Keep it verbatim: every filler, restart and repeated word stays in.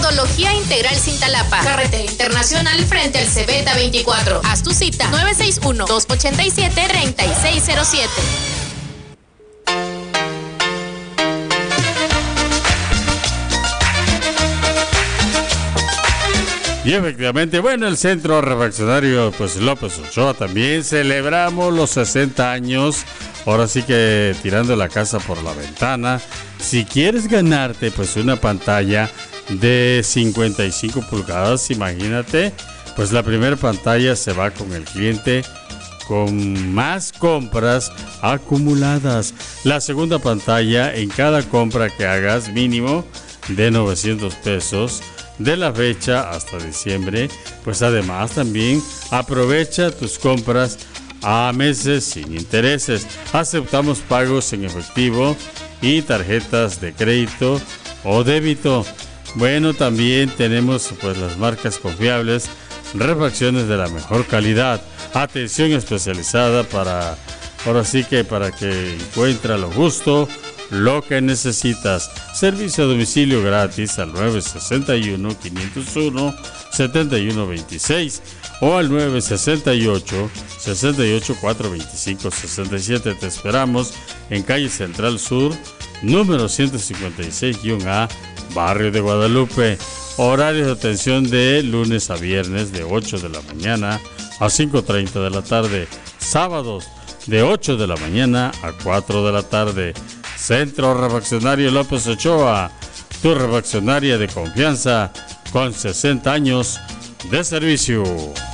Odontología Integral Cintalapa, Carretera Internacional frente al Cebeta veinticuatro. Haz tu cita nueve seis uno, dos ocho siete, tres seis cero siete. Y efectivamente, bueno, el Centro Refaccionario pues López Ochoa también celebramos los sesenta años. Ahora sí que tirando la casa por la ventana. Si quieres ganarte pues una pantalla de cincuenta y cinco pulgadas, imagínate, pues la primera pantalla se va con el cliente con más compras acumuladas. La segunda pantalla en cada compra que hagas mínimo de novecientos pesos. De la fecha hasta diciembre, pues además también aprovecha tus compras a meses sin intereses. Aceptamos pagos en efectivo y tarjetas de crédito o débito. Bueno, también tenemos pues las marcas confiables, refacciones de la mejor calidad, atención especializada para, ahora sí que para que encuentre lo justo, lo que necesitas. Servicio a domicilio gratis al nueve seis uno, cinco cero uno, siete uno dos seis o al nueve seis ocho, seis ocho cuatro dos cinco seis siete. Te esperamos en calle Central Sur, número ciento cincuenta y seis A, Barrio de Guadalupe. Horarios de atención de lunes a viernes de ocho de la mañana a cinco treinta de la tarde. Sábados de ocho de la mañana a cuatro de la tarde. Centro Refaccionario López Ochoa, tu refaccionaria de confianza con sesenta años de servicio.